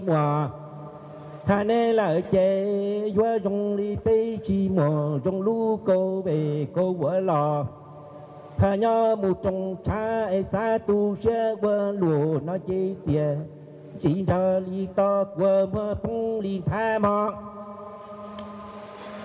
mùa hà nê là chế vua trong đi bê chi mùa trong lũ cô về cô vua lò hà nhớ một trong cha ấy xa tu xe vua lùa nó chế tiền chỉ thờ lý to vua mơ bông lý tha mò